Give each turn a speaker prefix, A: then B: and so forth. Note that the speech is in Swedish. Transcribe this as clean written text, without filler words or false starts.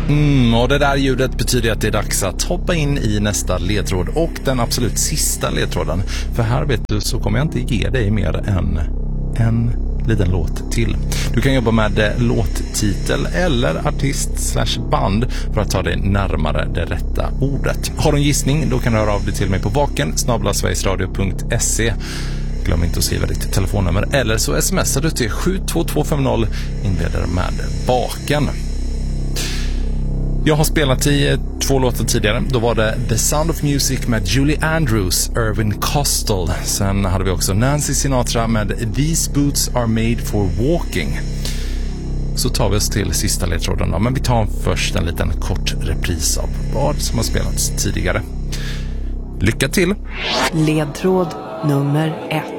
A: Och det där ljudet betyder att det är dags att hoppa in i nästa ledtråd och den absolut sista ledtråden. För här vet du så kommer jag inte ge dig mer än en liten låt till. Du kan jobba med låttitel eller artist/band för att ta dig närmare det rätta ordet. Har du en gissning då kan du höra av dig till mig på vaken@sverigesradio.se. Glöm inte att skriva ditt telefonnummer eller så smsar du till 72250 inleder med Vaken. Jag har spelat i 2 låtar tidigare. Då var det The Sound of Music med Julie Andrews, Irvin Kostal. Sen hade vi också Nancy Sinatra med These Boots Are Made For Walking. Så tar vi oss till sista ledtråden då. Men vi tar först en liten kort repris av vad som har spelats tidigare. Lycka till!
B: Ledtråd nummer 1.